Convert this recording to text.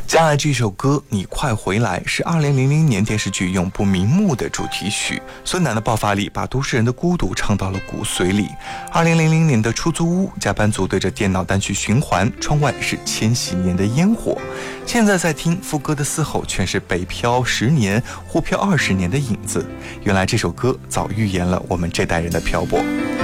接下来这首歌《你快回来》是2000年电视剧《永不瞑目》的主题曲。孙楠的爆发力把都市人的孤独唱到了骨髓里。2000年的出租屋，加班族对着电脑单曲循环，窗外是千禧年的烟火。现在在听副歌的嘶吼，全是北漂10年或漂20年的影子。原来这首歌早预言了我们这代人的漂泊。